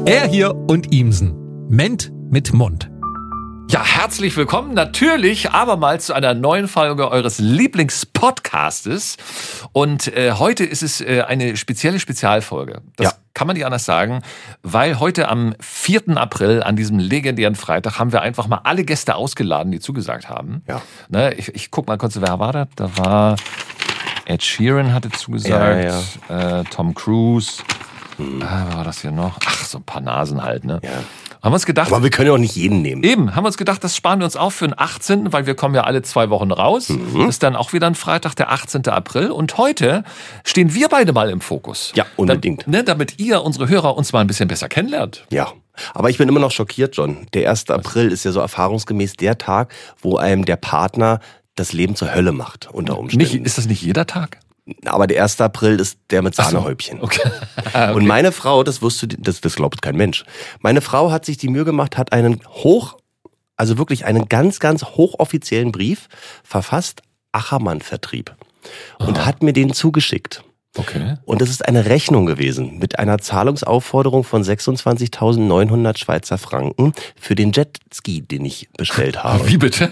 Er hier und Imsen. Ment mit Mund. Ja, herzlich willkommen natürlich abermals zu einer neuen Folge eures Lieblingspodcastes. Und heute ist es eine spezielle Spezialfolge. Das kann man nicht anders sagen, weil heute am 4. April, an diesem legendären Freitag, haben wir einfach mal alle Gäste ausgeladen, die zugesagt haben. Ja. Ne, ich guck mal kurz, wer war das? Da war Ed Sheeran hatte zugesagt, Tom Cruise. Wer war das hier noch? Ach, so ein paar Nasen halt, ne? Ja. Haben wir uns gedacht, aber wir können ja auch nicht jeden nehmen. Eben, haben wir uns gedacht, das sparen wir uns auf für den 18., weil wir kommen ja alle 2 Wochen raus. Ist dann auch wieder ein Freitag, der 18. April. Und heute stehen wir beide mal im Fokus. Ja, unbedingt. Damit ihr, unsere Hörer, uns mal ein bisschen besser kennenlernt. Ja, aber ich bin immer noch schockiert, John. Der 1. April ist ja so erfahrungsgemäß der Tag, wo einem der Partner das Leben zur Hölle macht, unter Umständen. Ist das nicht jeder Tag? Aber der 1. April ist der mit Sahnehäubchen. So, okay. Okay. Und meine Frau, das das glaubt kein Mensch. Meine Frau hat sich die Mühe gemacht, hat einen wirklich einen ganz, ganz hochoffiziellen Brief verfasst, Achermann-Vertrieb. Und hat mir den zugeschickt. Okay. Und das ist eine Rechnung gewesen mit einer Zahlungsaufforderung von 26.900 Schweizer Franken für den Jetski, den ich bestellt habe. Wie bitte?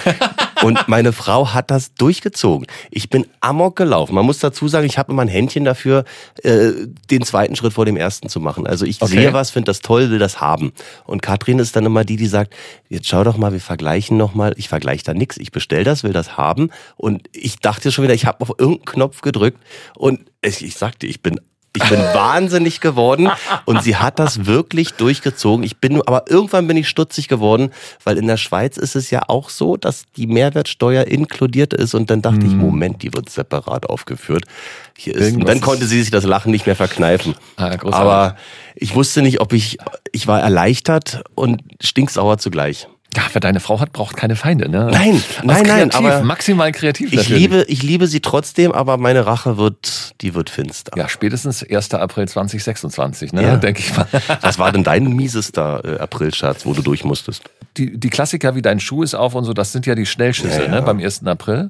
Und meine Frau hat das durchgezogen. Ich bin amok gelaufen. Man muss dazu sagen, ich habe immer ein Händchen dafür, den zweiten Schritt vor dem ersten zu machen. Also ich sehe was, finde das toll, will das haben. Und Katrin ist dann immer die sagt, jetzt schau doch mal, wir vergleichen nochmal. Ich vergleiche da nichts. Ich bestelle das, will das haben. Und ich dachte schon wieder, ich habe auf irgendeinen Knopf gedrückt. Und ich sagte, ich bin wahnsinnig geworden und sie hat das wirklich durchgezogen. Aber irgendwann bin ich stutzig geworden, weil in der Schweiz ist es ja auch so, dass die Mehrwertsteuer inkludiert ist und dann dachte ich, Moment, die wird separat aufgeführt. Und dann konnte sie sich das Lachen nicht mehr verkneifen. Aber ich wusste nicht, ich war erleichtert und stinksauer zugleich. Ja, wer deine Frau hat, braucht keine Feinde, ne? Nein, aber maximal kreativ. Ich liebe sie trotzdem, aber meine Rache wird finster. Ja, spätestens 1. April 2026, ne? Ja. Denke ich mal. Was war denn dein miesester Aprilscherz, wo du durch musstest? Die Klassiker wie dein Schuh ist auf und so, das sind ja die Schnellschüsse, ne? Beim 1. April.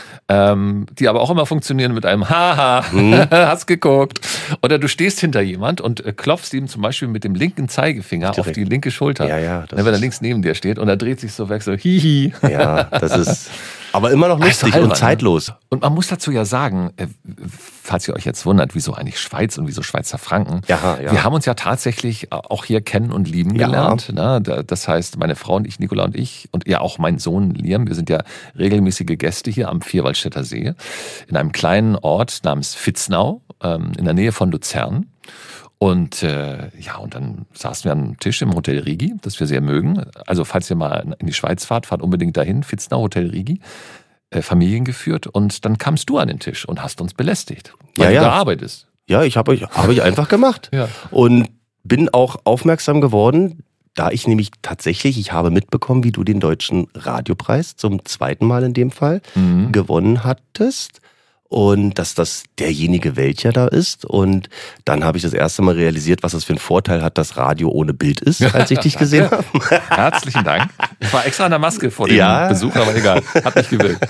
Die aber auch immer funktionieren mit einem Haha, hast geguckt. Oder du stehst hinter jemand und klopfst ihm zum Beispiel mit dem linken Zeigefinger direkt auf die linke Schulter. Ja, wenn er links neben dir steht und er dreht sich so weg, so hihi. Ja, das ist aber immer noch lustig und zeitlos. Und man muss dazu ja sagen, falls ihr euch jetzt wundert, wieso eigentlich Schweiz und wieso Schweizer Franken. Ja. Wir haben uns ja tatsächlich auch hier kennen und lieben gelernt. Ne? Das heißt, meine Frau und ich, Nicola und ich und ja auch mein Sohn Liam, wir sind ja regelmäßige Gäste hier am Vierwaldstätter See in einem kleinen Ort namens Vitznau in der Nähe von Luzern. Und und dann saßen wir am Tisch im Hotel Rigi, das wir sehr mögen. Also falls ihr mal in die Schweiz fahrt unbedingt dahin, Vitznau, Hotel Rigi, familiengeführt. Und dann kamst du an den Tisch und hast uns belästigt, weil du da arbeitest. Ja, hab ich einfach gemacht. Ja. Und bin auch aufmerksam geworden, da ich nämlich tatsächlich, ich habe mitbekommen, wie du den Deutschen Radiopreis zum 2. Mal in dem Fall gewonnen hattest. Und dass das derjenige welcher da ist. Und dann habe ich das erste Mal realisiert, was das für einen Vorteil hat, dass Radio ohne Bild ist, als ich dich gesehen habe. Herzlichen Dank. Ich war extra an der Maske vor dem Besuch, aber egal, hat nicht gewirkt.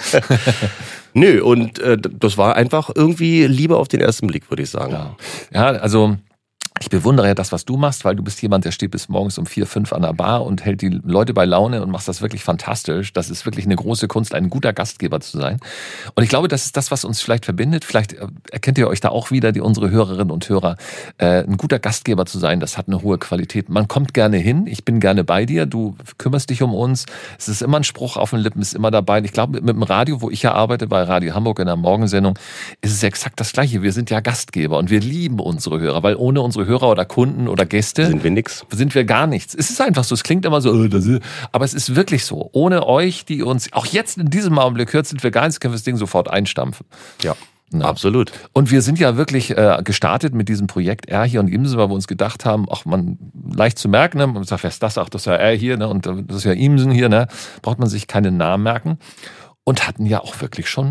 Nö, und das war einfach irgendwie Liebe auf den ersten Blick, würde ich sagen. Ja, also ich bewundere ja das, was du machst, weil du bist jemand, der steht bis morgens um 4, 5 an der Bar und hält die Leute bei Laune und machst das wirklich fantastisch. Das ist wirklich eine große Kunst, ein guter Gastgeber zu sein. Und ich glaube, das ist das, was uns vielleicht verbindet. Vielleicht erkennt ihr euch da auch wieder, unsere Hörerinnen und Hörer. Ein guter Gastgeber zu sein, das hat eine hohe Qualität. Man kommt gerne hin, ich bin gerne bei dir, du kümmerst dich um uns. Es ist immer ein Spruch auf den Lippen, ist immer dabei. Ich glaube, mit dem Radio, wo ich ja arbeite, bei Radio Hamburg in der Morgensendung, ist es exakt das Gleiche. Wir sind ja Gastgeber und wir lieben unsere Hörer, weil ohne unsere Hörer oder Kunden oder Gäste sind wir nix. Sind wir gar nichts. Es ist einfach so, es klingt immer so, aber es ist wirklich so. Ohne euch, die uns auch jetzt in diesem Augenblick hört, sind wir gar nichts, können wir das Ding sofort einstampfen. Ja. Absolut. Und wir sind ja wirklich gestartet mit diesem Projekt R hier und Imsen, weil wir uns gedacht haben, leicht zu merken, ne? Man sagt, wer ist das? Ach, das ist ja R hier, ne? Und das ist ja Imsen hier, ne? Braucht man sich keine Namen merken. Und hatten ja auch wirklich schon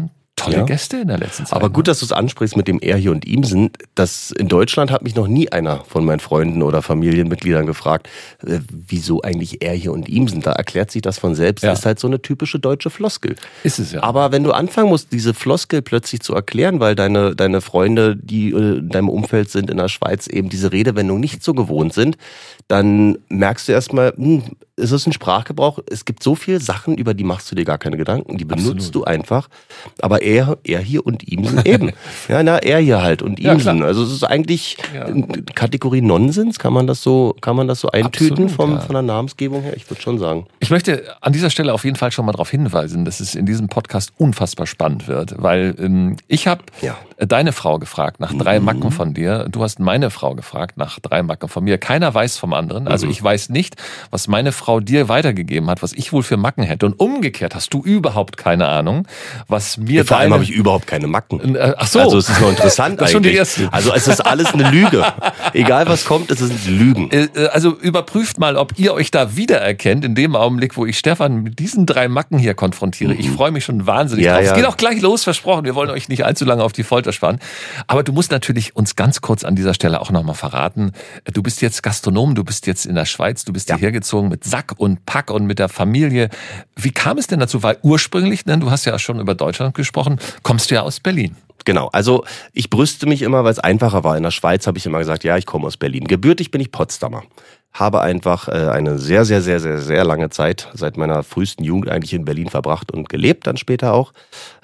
tolle Gäste in der letzten Zeit. Aber gut, dass du es ansprichst mit dem Er hier und Ihmsen. In Deutschland hat mich noch nie einer von meinen Freunden oder Familienmitgliedern gefragt, wieso eigentlich Er hier und Ihmsen. Da erklärt sich das von selbst. Das ist halt so eine typische deutsche Floskel. Ist es ja. Aber wenn du anfangen musst, diese Floskel plötzlich zu erklären, weil deine Freunde, die in deinem Umfeld sind in der Schweiz, eben diese Redewendung nicht so gewohnt sind, dann merkst du erstmal, es ist ein Sprachgebrauch. Es gibt so viele Sachen, über die machst du dir gar keine Gedanken. Die benutzt du einfach. Aber er hier und Ihmsen eben. Er hier halt und Ihmsen. Ja, also es ist eigentlich Kategorie Nonsens. Kann man das so eintüten von der Namensgebung her? Ich würde schon sagen. Ich möchte an dieser Stelle auf jeden Fall schon mal darauf hinweisen, dass es in diesem Podcast unfassbar spannend wird, weil ich habe deine Frau gefragt nach 3 Macken von dir. Du hast meine Frau gefragt nach 3 Macken von mir. Keiner weiß vom anderen. Also ich weiß nicht, was meine Frau dir weitergegeben hat, was ich wohl für Macken hätte. Und umgekehrt hast du überhaupt keine Ahnung, was mir vor allem habe ich überhaupt keine Macken. Ach so. Also es ist noch interessant das ist eigentlich. Schon die erste. Also es ist alles eine Lüge. Egal was kommt, es sind Lügen. Also überprüft mal, ob ihr euch da wiedererkennt in dem Augenblick, wo ich Stefan mit diesen 3 Macken hier konfrontiere. Ich freue mich schon wahnsinnig drauf. Es geht auch gleich los, versprochen. Wir wollen euch nicht allzu lange auf die Folter spannen. Aber du musst natürlich uns ganz kurz an dieser Stelle auch nochmal verraten. Du bist jetzt Gastronom, du bist jetzt in der Schweiz, du bist hierher gezogen mit Sack und Pack und mit der Familie. Wie kam es denn dazu? Weil ursprünglich, du hast ja schon über Deutschland gesprochen, kommst du ja aus Berlin. Genau, also ich brüste mich immer, weil es einfacher war. In der Schweiz habe ich immer gesagt, ich komme aus Berlin. Gebürtig bin ich Potsdamer. Habe einfach eine sehr, sehr, sehr, sehr, sehr lange Zeit, seit meiner frühesten Jugend eigentlich in Berlin verbracht und gelebt, dann später auch.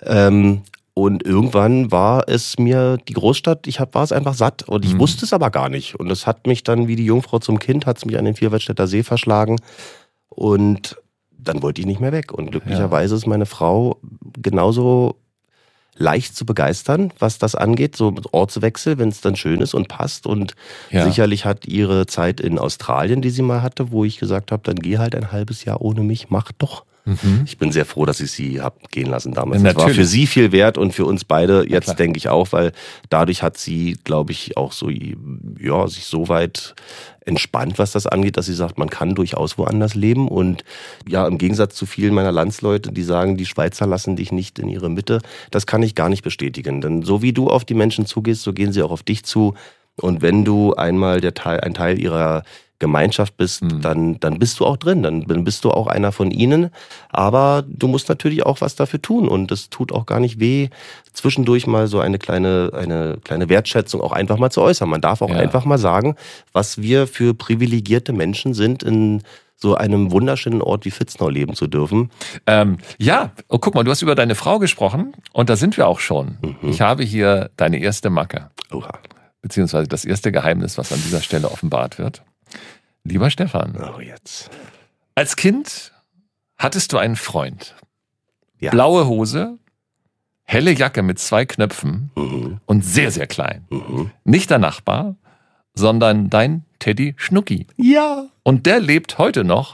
Und irgendwann war es mir die Großstadt, war es einfach satt und ich wusste es aber gar nicht. Und es hat mich dann wie die Jungfrau zum Kind, hat es mich an den Vierwaldstätter See verschlagen und dann wollte ich nicht mehr weg. Und glücklicherweise ist meine Frau genauso leicht zu begeistern, was das angeht, so mit Ortswechsel, wenn es dann schön ist und passt. Und sicherlich hat ihre Zeit in Australien, die sie mal hatte, wo ich gesagt habe, dann geh halt ein halbes Jahr ohne mich, mach doch. Ich bin sehr froh, dass ich sie habe gehen lassen damals. Das war für sie viel wert und für uns beide jetzt denke ich auch, weil dadurch hat sie, glaube ich, auch so sich so weit entspannt, was das angeht, dass sie sagt, man kann durchaus woanders leben und im Gegensatz zu vielen meiner Landsleute, die sagen, die Schweizer lassen dich nicht in ihre Mitte, das kann ich gar nicht bestätigen, denn so wie du auf die Menschen zugehst, so gehen sie auch auf dich zu und wenn du einmal ein Teil ihrer Gemeinschaft bist, dann bist du auch drin, dann bist du auch einer von ihnen, aber du musst natürlich auch was dafür tun und es tut auch gar nicht weh, zwischendurch mal so eine kleine Wertschätzung auch einfach mal zu äußern. Man darf auch einfach mal sagen, was wir für privilegierte Menschen sind, in so einem wunderschönen Ort wie Vitznau leben zu dürfen. Guck mal, du hast über deine Frau gesprochen und da sind wir auch schon. Ich habe hier deine erste Macke. Oha. Beziehungsweise das erste Geheimnis, was an dieser Stelle offenbart wird. Lieber Stefan, jetzt. Als Kind hattest du einen Freund. Ja. Blaue Hose, helle Jacke mit 2 Knöpfen und sehr, sehr klein. Nicht der Nachbar, sondern dein Teddy Schnucki. Ja. Und der lebt heute noch,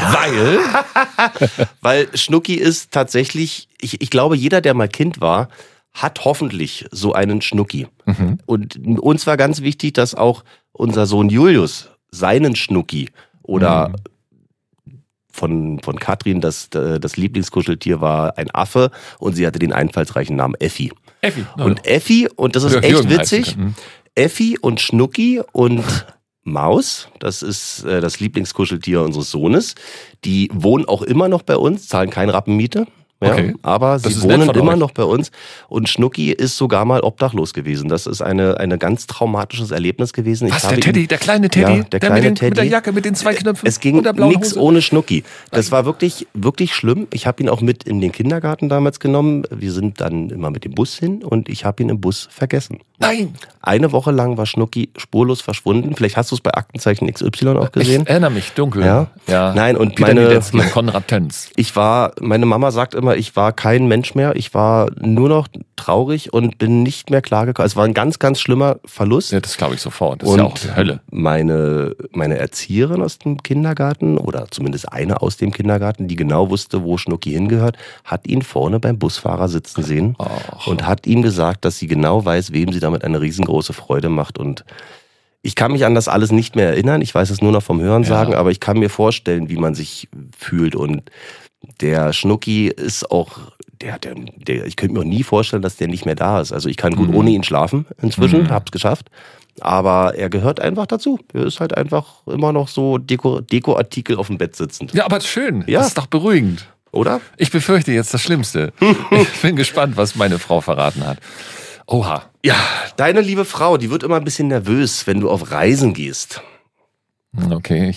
weil Schnucki ist tatsächlich, ich glaube, jeder, der mal Kind war, hat hoffentlich so einen Schnucki. Und uns war ganz wichtig, dass auch unser Sohn Julius seinen Schnucki oder von Katrin das Lieblingskuscheltier war ein Affe und sie hatte den einfallsreichen Namen Effi. Und Effi, und das ist echt witzig, Effi und Schnucki und Maus, das ist das Lieblingskuscheltier unseres Sohnes, die wohnen auch immer noch bei uns, zahlen keinen Rappen Miete. Ja, aber sie wohnen immer noch bei uns und Schnucki ist sogar mal obdachlos gewesen. Das ist eine ganz traumatisches Erlebnis gewesen. Was, der Teddy, der kleine Teddy? Ja, der kleine Teddy. Mit der Jacke, mit den 2 Knöpfen? Es ging nichts ohne Schnucki. Das war wirklich, wirklich schlimm. Ich habe ihn auch mit in den Kindergarten damals genommen. Wir sind dann immer mit dem Bus hin und ich habe ihn im Bus vergessen. Nein! Eine Woche lang war Schnucki spurlos verschwunden. Vielleicht hast du es bei Aktenzeichen XY auch gesehen. Ich erinnere mich, dunkel. Ja. Nein, und Konrad Töns. Meine Mama sagt immer, ich war kein Mensch mehr. Ich war nur noch traurig und bin nicht mehr klargekommen. Es war ein ganz, ganz schlimmer Verlust. Ja, das glaube ich sofort. Das ist ja auch die Hölle. Meine Erzieherin aus dem Kindergarten oder zumindest eine aus dem Kindergarten, die genau wusste, wo Schnucki hingehört, hat ihn vorne beim Busfahrer sitzen sehen und hat ihm gesagt, dass sie genau weiß, wem sie damit eine riesengroße Freude macht. Und ich kann mich an das alles nicht mehr erinnern. Ich weiß es nur noch vom Hörensagen, aber ich kann mir vorstellen, wie man sich fühlt. Und Der Schnucki ist auch, ich könnte mir auch nie vorstellen, dass der nicht mehr da ist. Also ich kann gut ohne ihn schlafen inzwischen, hab's geschafft. Aber er gehört einfach dazu. Er ist halt einfach immer noch so Dekoartikel auf dem Bett sitzend. Ja, aber schön. Ja. Das ist doch beruhigend. Oder? Ich befürchte jetzt das Schlimmste. Ich bin gespannt, was meine Frau verraten hat. Oha. Ja, deine liebe Frau, die wird immer ein bisschen nervös, wenn du auf Reisen gehst. Okay.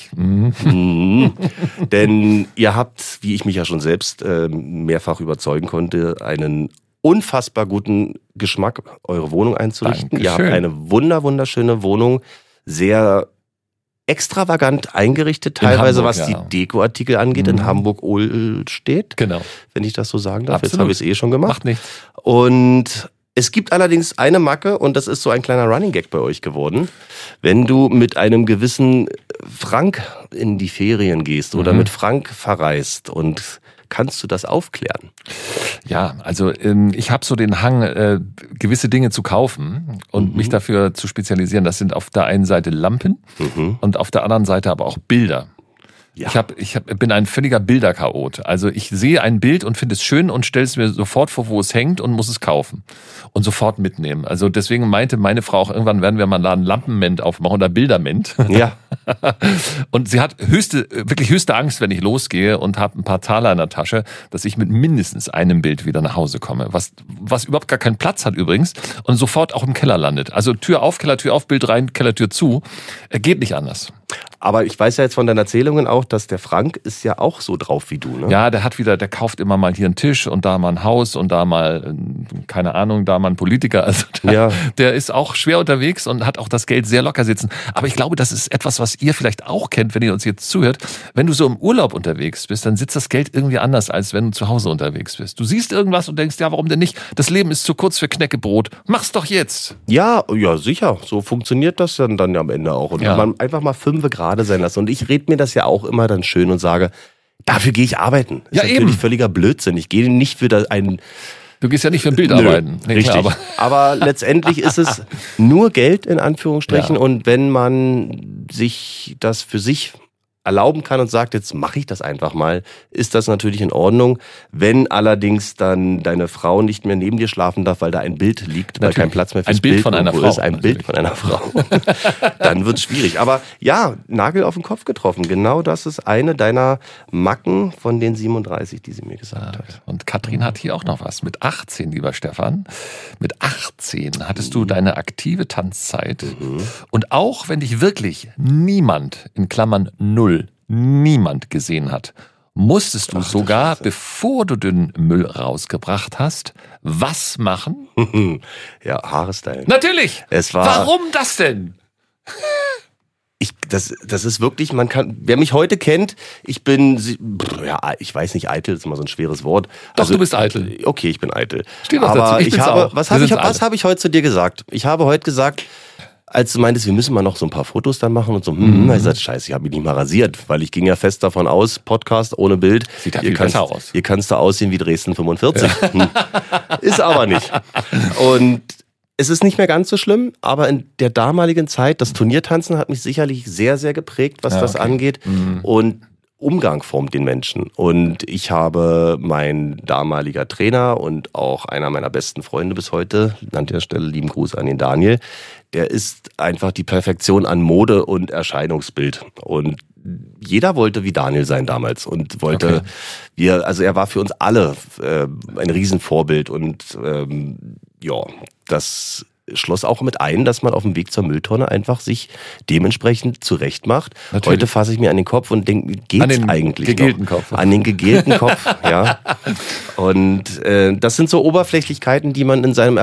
Denn ihr habt, wie ich mich ja schon selbst mehrfach überzeugen konnte, einen unfassbar guten Geschmack, eure Wohnung einzurichten. Dankeschön. Ihr habt eine wunderschöne Wohnung, sehr extravagant eingerichtet, teilweise Hamburg, was die Dekoartikel angeht, in Hamburg-Ohlstedt. Genau. Wenn ich das so sagen darf. Absolut. Jetzt habe ich es schon gemacht. Macht nichts. Und es gibt allerdings eine Macke und das ist so ein kleiner Running Gag bei euch geworden. Wenn du mit einem gewissen Frank in die Ferien gehst oder mit Frank verreist und kannst du das aufklären? Ja, also ich habe so den Hang, gewisse Dinge zu kaufen und mich dafür zu spezialisieren. Das sind auf der einen Seite Lampen und auf der anderen Seite aber auch Bilder. Ja. Ich bin ein völliger Bilderchaot. Also ich sehe ein Bild und finde es schön und stelle es mir sofort vor, wo es hängt und muss es kaufen und sofort mitnehmen. Also deswegen meinte meine Frau auch, irgendwann werden wir mal einen Laden Lampenment aufmachen oder Bilderment. Ja. Und sie hat wirklich höchste Angst, wenn ich losgehe und habe ein paar Taler in der Tasche, dass ich mit mindestens einem Bild wieder nach Hause komme. Was überhaupt gar keinen Platz hat übrigens und sofort auch im Keller landet. Also Tür auf, Bild rein, Kellertür zu. Geht nicht anders. Aber ich weiß ja jetzt von deinen Erzählungen auch, dass der Frank ist ja auch so drauf wie du, ne? Ja, der kauft immer mal hier einen Tisch und da mal ein Haus und da mal, keine Ahnung, da mal ein Politiker. Also der ist auch schwer unterwegs und hat auch das Geld sehr locker sitzen. Aber ich glaube, das ist etwas, was ihr vielleicht auch kennt, wenn ihr uns jetzt zuhört. Wenn du so im Urlaub unterwegs bist, dann sitzt das Geld irgendwie anders, als wenn du zu Hause unterwegs bist. Du siehst irgendwas und denkst, ja, warum denn nicht? Das Leben ist zu kurz für Knäckebrot. Mach's doch jetzt. Ja, sicher. So funktioniert das dann am Ende auch. Und wenn man einfach mal 5 gerade sein lassen. Und ich rede mir das ja auch immer dann schön und sage, dafür gehe ich arbeiten. Das ist natürlich völliger Blödsinn. Ich gehe nicht für ein... Du gehst ja nicht für ein Bild arbeiten. Nee, richtig. Klar, aber letztendlich ist es nur Geld, in Anführungsstrichen. Ja. Und wenn man sich das für sich erlauben kann und sagt, jetzt mache ich das einfach mal, ist das natürlich in Ordnung. Wenn allerdings dann deine Frau nicht mehr neben dir schlafen darf, weil da ein Bild liegt, weil kein Platz mehr fürs Bild von einer Frau ist, ein Bild von einer Frau, dann wird's schwierig. Aber ja, Nagel auf den Kopf getroffen. Genau das ist eine deiner Macken von den 37, die sie mir gesagt hat. Und Katrin hat hier auch noch was. Mit 18, lieber Stefan, mit 18 hattest du deine aktive Tanzzeit. Und auch wenn dich wirklich niemand, in Klammern 0, niemand gesehen hat, musstest du sogar, bevor du den Müll rausgebracht hast, was machen? Ja, Haare stylen. Natürlich! Warum das denn? Das ist wirklich, wer mich heute kennt, ich bin, ich weiß nicht, eitel ist immer so ein schweres Wort. Doch, also, du bist eitel. Okay, ich bin eitel. Steht doch dazu. Was habe ich heute zu dir gesagt? Ich habe heute gesagt, als du meintest, wir müssen mal noch so ein paar Fotos dann machen und so, ich sagte, scheiße, ich habe mich nicht mal rasiert, weil ich ging ja fest davon aus, Podcast ohne Bild. Sieht ja viel besser aus. Hier kannst du aussehen wie Dresden 45. Ja. Ist aber nicht. Und es ist nicht mehr ganz so schlimm, aber in der damaligen Zeit, das Turniertanzen hat mich sicherlich sehr, sehr geprägt, was das angeht. Und Umgang formt den Menschen. Und ich habe mein damaliger Trainer und auch einer meiner besten Freunde bis heute, an der Stelle lieben Gruß an den Daniel, der ist einfach die Perfektion an Mode und Erscheinungsbild. Und jeder wollte wie Daniel sein damals und wollte, er war für uns alle ein Riesenvorbild und das schloss auch mit ein, dass man auf dem Weg zur Mülltonne einfach sich dementsprechend zurecht macht. Natürlich. Heute fasse ich mir an den Kopf und denke, geht's eigentlich gegelten noch? Kopf. An den gegelten Kopf, ja. Und das sind so Oberflächlichkeiten, die man in seinem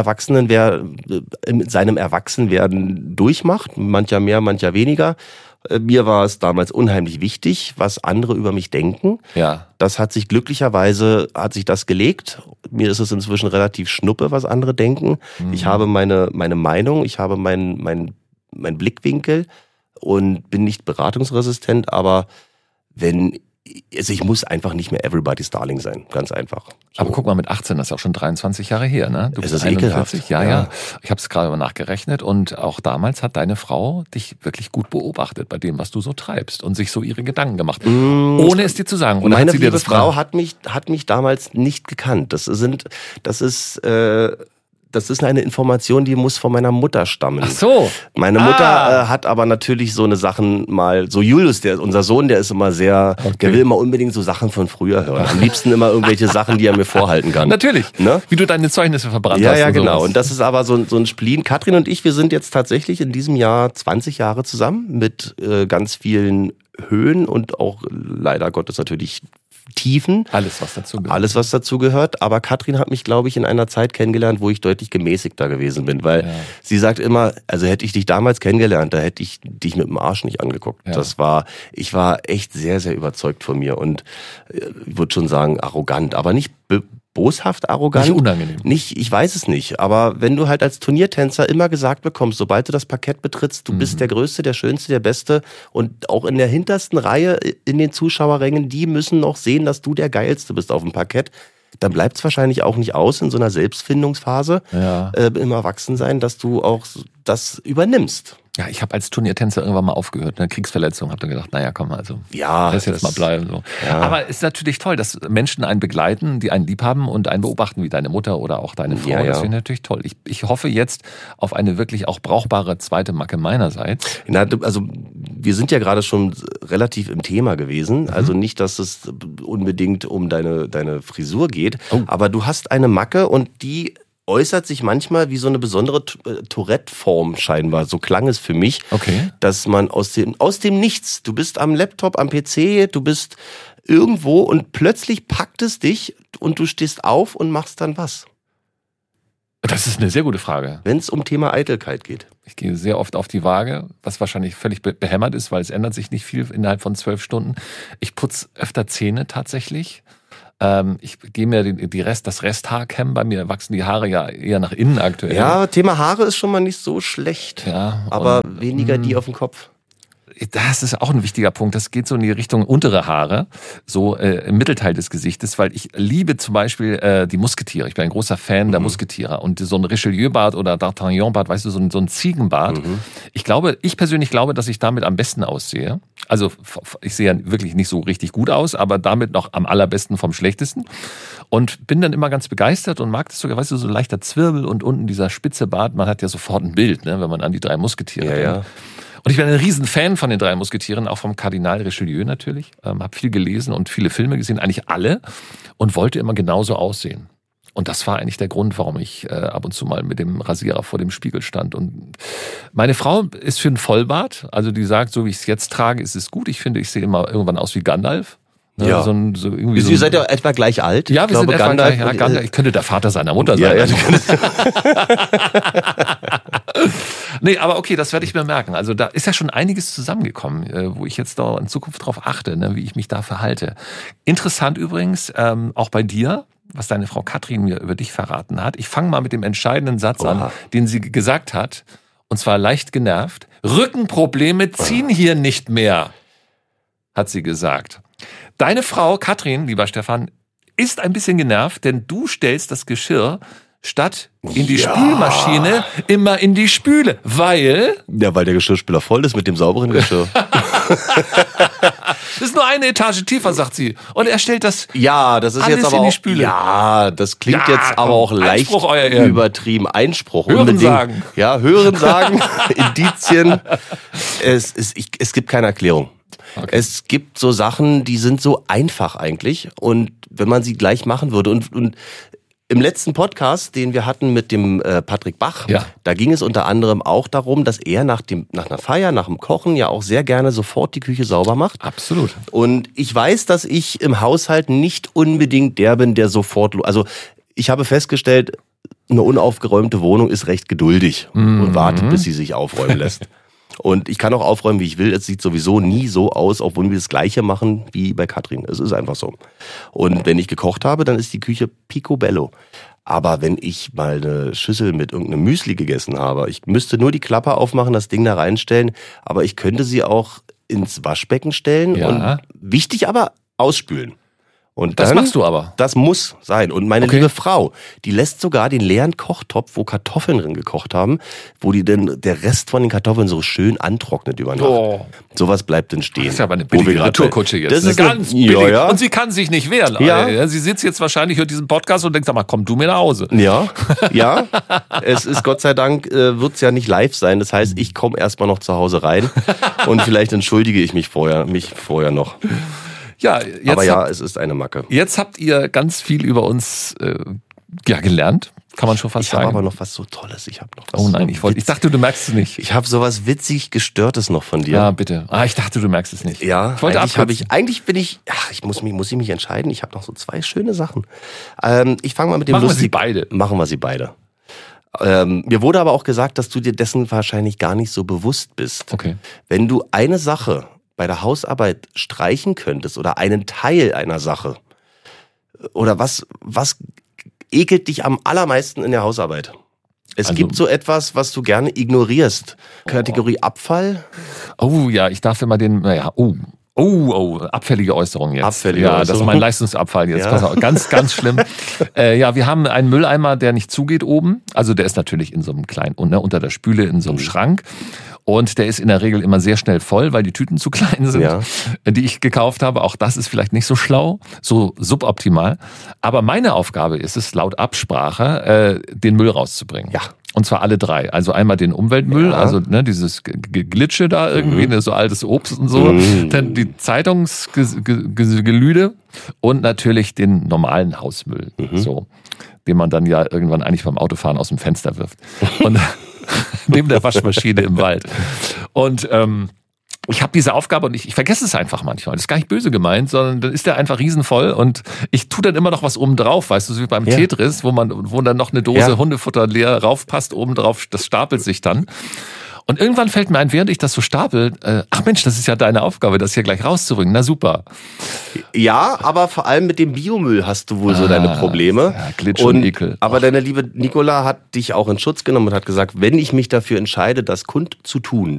Erwachsenwerden durchmacht. Mancher mehr, mancher weniger. Mir war es damals unheimlich wichtig, was andere über mich denken. Ja. Das hat sich glücklicherweise, das gelegt. Mir ist es inzwischen relativ schnuppe, was andere denken. Ich habe meine Meinung, ich habe mein Blickwinkel und bin nicht beratungsresistent, aber wenn Also ich muss einfach nicht mehr everybody's darling sein, ganz einfach. So. Aber guck mal, mit 18, das ist auch schon 23 Jahre her, ne? Du bist 41. Ja. Ich habe es gerade mal nachgerechnet und auch damals hat deine Frau dich wirklich gut beobachtet bei dem, was du so treibst und sich so ihre Gedanken gemacht, ohne es dir zu sagen. Oder meine hat sie dir liebe das Frau hat mich damals nicht gekannt. Das ist eine Information, die muss von meiner Mutter stammen. Ach so. Meine Mutter hat aber natürlich so eine Sachen mal, so Julius, unser Sohn, der ist immer sehr, der will immer unbedingt so Sachen von früher hören. Am liebsten immer irgendwelche Sachen, die er mir vorhalten kann. Natürlich, ne? Wie du deine Zeugnisse verbrannt hast. Ja, genau. Und das ist aber so ein Spleen. Katrin und ich, wir sind jetzt tatsächlich in diesem Jahr 20 Jahre zusammen mit ganz vielen Höhen und auch leider Gottes natürlich Tiefen. Alles, was dazu gehört. Aber Katrin hat mich, glaube ich, in einer Zeit kennengelernt, wo ich deutlich gemäßigter gewesen bin. Weil sie sagt immer, also hätte ich dich damals kennengelernt, da hätte ich dich mit dem Arsch nicht angeguckt. Ja. Ich war echt sehr, sehr überzeugt von mir und ich würde schon sagen arrogant, aber nicht boshaft arrogant. Nicht unangenehm. Ich weiß es nicht. Aber wenn du halt als Turniertänzer immer gesagt bekommst, sobald du das Parkett betrittst, du bist der Größte, der Schönste, der Beste und auch in der hintersten Reihe in den Zuschauerrängen, die müssen noch sehen, dass du der Geilste bist auf dem Parkett, dann bleibt es wahrscheinlich auch nicht aus in so einer Selbstfindungsphase im Erwachsensein, dass du auch das übernimmst. Ja, ich habe als Turniertänzer irgendwann mal aufgehört, eine Kriegsverletzung, habe dann gedacht, naja, komm, also lass jetzt mal bleiben. So. Ja. Aber es ist natürlich toll, dass Menschen einen begleiten, die einen lieb haben und einen beobachten, wie deine Mutter oder auch deine Frau. Ja. Das finde ich natürlich toll. Ich hoffe jetzt auf eine wirklich auch brauchbare zweite Macke meinerseits. Na, also wir sind ja gerade schon relativ im Thema gewesen. Also nicht, dass es unbedingt um deine Frisur geht, aber du hast eine Macke und die äußert sich manchmal wie so eine besondere Tourette-Form scheinbar. So klang es für mich, dass man aus dem Nichts, du bist am Laptop, am PC, du bist irgendwo und plötzlich packt es dich und du stehst auf und machst dann was. Das ist eine sehr gute Frage. Wenn es um Thema Eitelkeit geht. Ich gehe sehr oft auf die Waage, was wahrscheinlich völlig behämmert ist, weil es ändert sich nicht viel innerhalb von 12 Stunden. Ich putze öfter Zähne tatsächlich. Ich gehe mir das Resthaarcam, bei mir wachsen die Haare ja eher nach innen aktuell. Ja, Thema Haare ist schon mal nicht so schlecht, aber weniger die auf dem Kopf. Das ist auch ein wichtiger Punkt. Das geht so in die Richtung untere Haare, so im Mittelteil des Gesichtes, weil ich liebe zum Beispiel die Musketiere. Ich bin ein großer Fan der Musketiere. Und so ein Richelieu-Bart oder D'Artagnan-Bart, weißt du, so ein Ziegenbart. Ich persönlich glaube, dass ich damit am besten aussehe. Also ich sehe ja wirklich nicht so richtig gut aus, aber damit noch am allerbesten vom Schlechtesten. Und bin dann immer ganz begeistert und mag das sogar, weißt du, so ein leichter Zwirbel und unten dieser spitze Bart. Man hat ja sofort ein Bild, ne, wenn man an die 3 Musketiere denkt. Ja. Und ich bin ein Riesenfan von den 3 Musketieren, auch vom Kardinal Richelieu natürlich. Habe viel gelesen und viele Filme gesehen, eigentlich alle. Und wollte immer genauso aussehen. Und das war eigentlich der Grund, warum ich ab und zu mal mit dem Rasierer vor dem Spiegel stand. Und meine Frau ist für einen Vollbart. Also die sagt, so wie ich es jetzt trage, ist es gut. Ich finde, ich sehe immer irgendwann aus wie Gandalf. Ja. Ihr seid ja etwa gleich alt. Ja, wir sind etwa gleich. Ja, Gandalf, ich könnte der Vater seiner Mutter sein. Ja, Nee, aber okay, das werde ich mir merken. Also da ist ja schon einiges zusammengekommen, wo ich jetzt da in Zukunft drauf achte, ne, wie ich mich da verhalte. Interessant übrigens, auch bei dir, was deine Frau Katrin mir über dich verraten hat. Ich fange mal mit dem entscheidenden Satz an, den sie gesagt hat, und zwar leicht genervt. Rückenprobleme ziehen hier nicht mehr, hat sie gesagt. Deine Frau Katrin, lieber Stefan, ist ein bisschen genervt, denn du stellst das Geschirr statt in die Spülmaschine immer in die Spüle, weil... Ja, weil der Geschirrspüler voll ist mit dem sauberen Geschirr. Das ist nur eine Etage tiefer, sagt sie. Und er stellt das das ist alles jetzt aber in die auch, Spüle. Ja, das klingt jetzt aber auch leicht übertrieben. Einspruch. Hören sagen. Ja, hören sagen, Indizien. Es gibt keine Erklärung. Okay. Es gibt so Sachen, die sind so einfach eigentlich. Und wenn man sie gleich machen würde und im letzten Podcast, den wir hatten mit dem Patrick Bach, da ging es unter anderem auch darum, dass er nach einer Feier, nach dem Kochen ja auch sehr gerne sofort die Küche sauber macht. Absolut. Und ich weiß, dass ich im Haushalt nicht unbedingt der bin, der sofort... Also ich habe festgestellt, eine unaufgeräumte Wohnung ist recht geduldig und wartet, bis sie sich aufräumen lässt. Und ich kann auch aufräumen, wie ich will. Es sieht sowieso nie so aus, obwohl wir das Gleiche machen wie bei Katrin. Es ist einfach so. Und wenn ich gekocht habe, dann ist die Küche picobello. Aber wenn ich mal eine Schüssel mit irgendeinem Müsli gegessen habe, ich müsste nur die Klappe aufmachen, das Ding da reinstellen, aber ich könnte sie auch ins Waschbecken stellen. Ja. Und wichtig aber, ausspülen. Und Das dann, machst du aber. Das muss sein. Und meine Okay. liebe Frau, die lässt sogar den leeren Kochtopf, wo Kartoffeln drin gekocht haben, wo die denn der Rest von den Kartoffeln so schön antrocknet über Nacht. Oh. Sowas bleibt denn stehen. Das ist ja aber eine Wo wir billige gerade- Retourkutsche jetzt. Das Eine ist ganz eine, billig. ja. Und sie kann sich nicht wehren. Ja. Sie sitzt jetzt wahrscheinlich, hört diesen Podcast und denkt, sag mal, komm du mir nach Hause. Ja, ja. Es ist Gott sei Dank, wird's ja nicht live sein. Das heißt, ich komme erstmal noch zu Hause rein und vielleicht entschuldige ich mich vorher noch. Ja, jetzt, Aber ja, es ist eine Macke. jetzt habt ihr ganz viel über uns gelernt, kann man schon fast Ich habe sagen. aber noch was so Tolles. Ich habe noch was Oh nein, so ich dachte, du merkst es nicht. Ich habe sowas witzig Gestörtes noch von dir. Ja, bitte. Ich dachte, du merkst es nicht. Ja, ich wollte eigentlich bin ich, muss ich mich entscheiden. Ich habe noch so 2 schöne Sachen. Ich fange mal mit dem Machen wir Lustig- sie beide. Machen wir sie beide. Mir wurde aber auch gesagt, dass du dir dessen wahrscheinlich gar nicht so bewusst bist. Okay. Wenn du eine Sache bei der Hausarbeit streichen könntest oder einen Teil einer Sache oder was ekelt dich am allermeisten in der Hausarbeit? Es Also- gibt so etwas, was du gerne ignorierst. Kategorie Abfall. Oh ja, ich darf immer abfällige Äußerungen jetzt. Abfällige ja, das ist Äußerungen. mein Leistungsabfall jetzt. Ja. Pass auf, ganz, ganz schlimm. Ja, wir haben einen Mülleimer, der nicht zugeht oben. Also der ist natürlich in so einem kleinen, unter der Spüle in so einem Schrank. Und der ist in der Regel immer sehr schnell voll, weil die Tüten zu klein sind, Ja. die ich gekauft habe. Auch das ist vielleicht nicht so schlau, so suboptimal. Aber meine Aufgabe ist es, laut Absprache, den Müll rauszubringen. Ja. Und zwar alle 3. Also einmal den Umweltmüll, Ja. also dieses Glitsche da irgendwie, so altes Obst und so. Dann die Zeitungsgelüde und natürlich den normalen Hausmüll, so, den man dann ja irgendwann eigentlich beim Autofahren aus dem Fenster wirft. Und neben der Waschmaschine im Wald. Und ich habe diese Aufgabe und ich vergesse es einfach manchmal. Das ist gar nicht böse gemeint, sondern dann ist der einfach riesenvoll und ich tue dann immer noch was oben drauf, weißt du, so wie beim Ja. Tetris, wo dann noch eine Dose Ja. Hundefutter leer raufpasst, oben drauf, das stapelt sich dann. Und irgendwann fällt mir ein, während ich das so stapel, ach Mensch, das ist ja deine Aufgabe, das hier gleich rauszubringen. Na super. Ja, aber vor allem mit dem Biomüll hast du wohl so deine Probleme. ja, Glitsch und Ekel. Aber deine liebe Nicola hat dich auch in Schutz genommen und hat gesagt, wenn ich mich dafür entscheide, das kundzutun,